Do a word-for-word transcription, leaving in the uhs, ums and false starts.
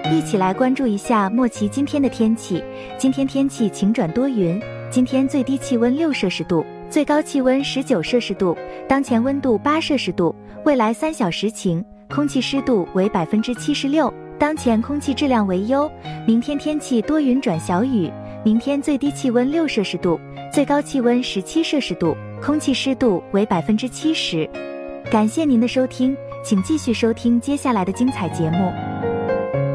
一起来关注一下莫奇今天的天气。今天天气晴转多云，今天最低气温六摄氏度，最高气温十九摄氏度，当前温度八摄氏度，未来三小时晴，空气湿度为百分之七十六，当前空气质量为优。明天天气多云转小雨，明天最低气温六摄氏度，最高气温十七摄氏度，空气湿度为百分之七十。感谢您的收听，请继续收听接下来的精彩节目。